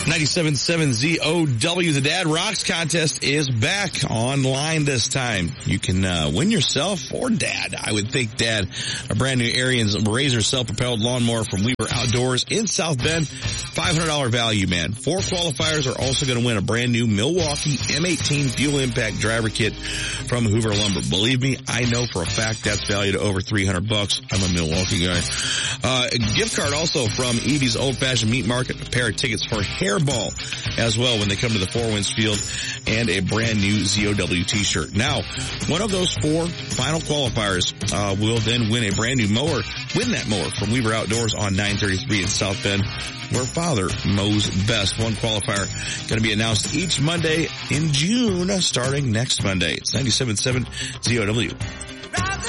97.7 ZOW, the Dad Rocks contest is back online this time. You can win yourself, or Dad, I would think Dad, a brand new Ariens Razor self-propelled lawnmower from Weaver Outdoors in South Bend. $500 value, man. 4 qualifiers are also going to win a brand new Milwaukee M18 Fuel Impact Driver Kit from Hoover Lumber. Believe me, I know for a fact that's valued at over $300. I'm a Milwaukee guy. A gift card also from Evie's Old Fashioned Meat Market, a pair of tickets for Hairball as well when they come to the Four Winds Field, and a brand new ZOW t-shirt. Now, one of those 4 final qualifiers will then win a brand new mower, win that mower from Weaver Outdoors on 933 in South Bend, where Father mows best. One qualifier going to be announced each Monday in June, starting next Monday. It's 97.7 ZOW.